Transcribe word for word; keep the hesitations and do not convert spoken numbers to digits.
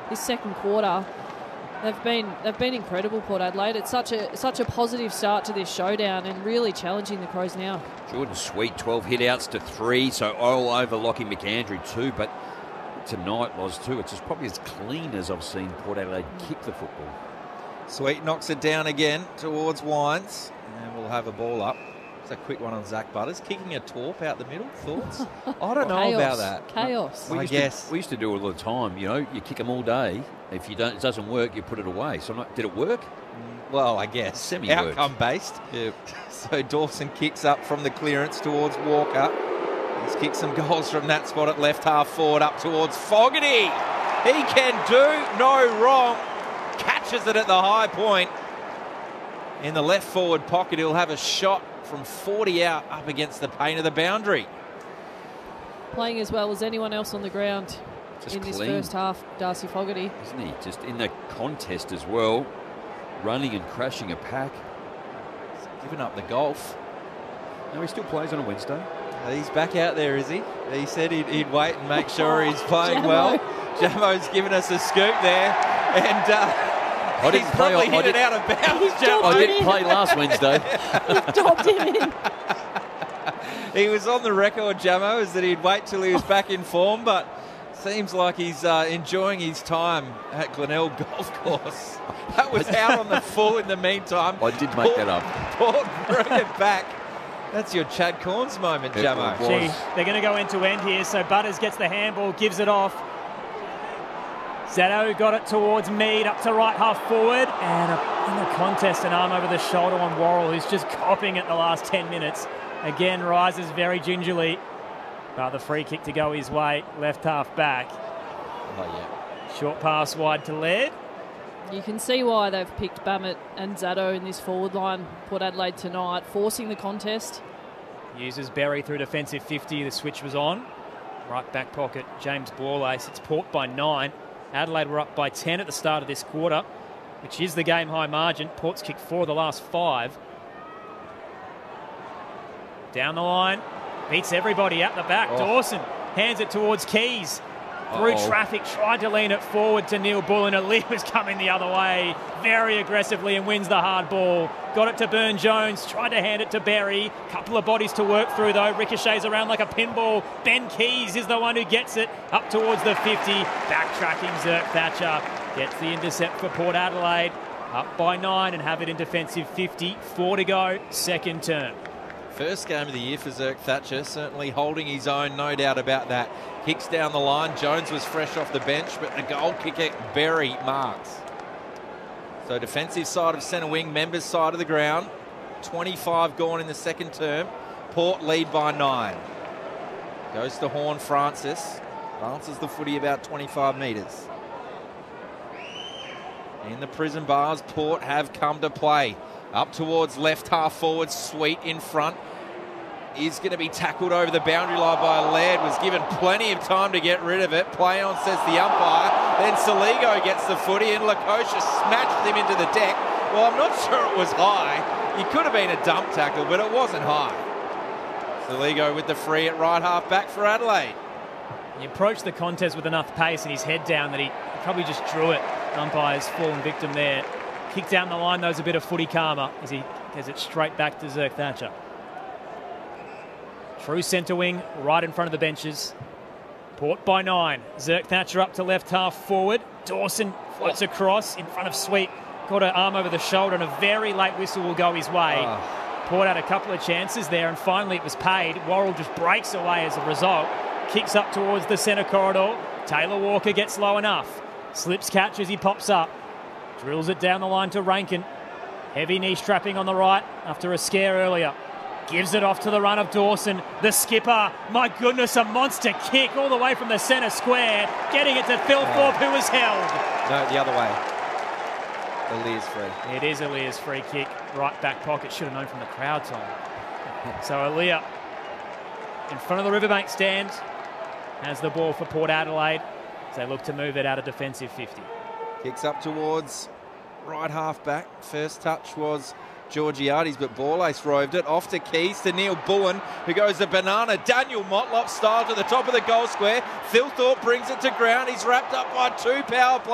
this second quarter. They've been they've been incredible, Port Adelaide. It's such a such a positive start to this showdown and really challenging the Crows now. Jordan Sweet, twelve hit-outs to three, so all over Lockie McAndrew too, but tonight was too. It's just probably as clean as I've seen Port Adelaide kick the football. Sweet knocks it down again towards Wines, and we'll have a ball up. It's a quick one on Zach Butters. Kicking a torp out the middle, thoughts? I don't know Chaos. about that. Chaos. We I used guess. To, we used to do it all the time, you know, you kick them all day. If you don't, it doesn't work, you put it away. So I'm not, did it work? Well, I guess. Semi-worked. Outcome-based. Yeah. So Dawson kicks up from the clearance towards Walker. He's kicked some goals from that spot at left half forward up towards Fogarty. He can do no wrong. Catches it at the high point. In the left forward pocket, he'll have a shot from forty out up against the paint of the boundary. Playing as well as anyone else on the ground Just in this clean. first half, Darcy Fogarty. Isn't he? Just in the contest as well, running and crashing a pack. Giving up the golf. No, he still plays on a Wednesday. He's back out there, is he? He said he'd, he'd wait and make sure he's playing well. Jamo's given us a scoop there. And uh, I didn't he's play, probably I hit it did, out of bounds, He's Jamo. I didn't play last Wednesday. You've dobbed him in. He was on the record, Jamo, is that he'd wait till he was back in form, but seems like he's uh, enjoying his time at Glenelg Golf Course. That was out on the full in the meantime. I did make Port, that up. Port bring it back. That's your Chad Corns moment, It Jamo. was. Gee, they're going to go end to end here. So Butters gets the handball, gives it off. Zato got it towards Mead, up to right half forward. And a, in the contest, an arm over the shoulder on Worrell, who's just copying it the last ten minutes. Again, rises very gingerly. But the free kick to go his way, left half back. Oh, yeah. Short pass wide to Laird. You can see why they've picked Bammett and Zato in this forward line, Port Adelaide tonight, forcing the contest. Uses Berry through defensive fifty. The switch was on. Right back pocket, James Borlace. It's Port by nine. Adelaide were up by ten at the start of this quarter, which is the game high margin. Port's kicked four of the last five. Down the line. Beats everybody out the back. Oh. Dawson hands it towards Keys. Through Uh-oh. traffic, tried to lean it forward to Neil Bullen. Ali was coming the other way very aggressively and wins the hard ball. Got it to Burn Jones, tried to hand it to Berry. Couple of bodies to work through though. Ricochets around like a pinball. Ben Keys is the one who gets it up towards the fifty. Backtracking Zerk Thatcher. Gets the intercept for Port Adelaide. Up by nine and have it in defensive fifty. Four to go, second term. First game of the year for Zerk Thatcher, certainly holding his own, no doubt about that. Kicks down the line. Jones was fresh off the bench, but the goal kicker, Berry, marks. So defensive side of centre wing, members side of the ground. twenty-five gone in the second term. Port lead by nine. Goes to Horn Francis. Bounces the footy about twenty-five metres. In the prison bars, Port have come to play. Up towards left half forward, Sweet in front. Is going to be tackled over the boundary line by Laird. Was given plenty of time to get rid of it. Play on, says the umpire. Then Saligo gets the footy and Lakosha smashed him into the deck. Well, I'm not sure it was high. It could have been a dump tackle, but it wasn't high. Saligo with the free at right half back for Adelaide. He approached the contest with enough pace and his head down that he probably just drew it. Umpire's fallen victim there. Kicked down the line, though, is a bit of footy karma as he gets it straight back to Zerk Thatcher. True centre wing, right in front of the benches. Port by nine. Zerk Thatcher up to left half forward. Dawson floats across in front of Sweet. Got an arm over the shoulder and a very late whistle will go his way. Oh. Port had a couple of chances there and finally it was paid. Worrell just breaks away as a result. Kicks up towards the centre corridor. Taylor Walker gets low enough. Slips catch as he pops up. Drills it down the line to Rankin. Heavy knee strapping on the right after a scare earlier. Gives it off to the run of Dawson. The skipper, my goodness, a monster kick all the way from the centre square. Getting it to Phil Thorpe, who was held. No, the other way. Alia's free. It is Alia's free kick. Right back pocket. Should have known from the crowd, Tom. So Alia in front of the Riverbank stand has the ball for Port Adelaide as they look to move it out of defensive fifty. Kicks up towards right half back. First touch was Georgiades, but Borlace roved it off to Keys to Neil Bullen, who goes the banana Daniel Motlop style to the top of the goal square. Phil Thorpe brings it to ground. He's wrapped up by two power plays.